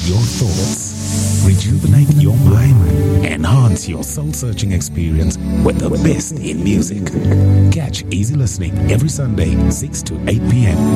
your thoughts, rejuvenate your mind, enhance your soul-searching experience with the best in music. Catch Easy Listening every Sunday, 6 to 8 p.m.